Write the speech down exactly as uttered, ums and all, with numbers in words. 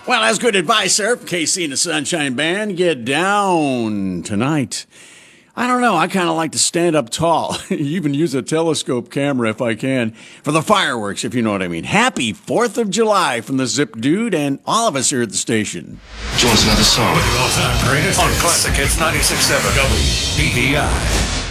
Well, that's good advice, sir. K C and the Sunshine Band get down tonight. I don't know. I kind of like to stand up tall. Even use a telescope camera if I can. For the fireworks, if you know what I mean. Happy fourth of July from the Zip Dude and all of us here at the station. Join us another song. With the all-time greatest on Classic Hits ninety-six point seven W B B I.